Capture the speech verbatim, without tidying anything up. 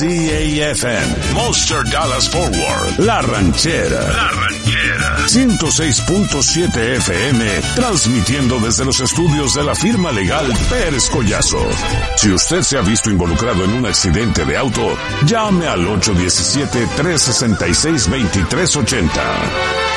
D A F M, Monster Dallas Forward, La Ranchera, La Ranchera, ciento seis punto siete F M, transmitiendo desde los estudios de la firma legal Pérez Collazo. Si usted se ha visto involucrado en un accidente de auto, llame al ocho uno siete, tres seis seis, dos tres ocho cero.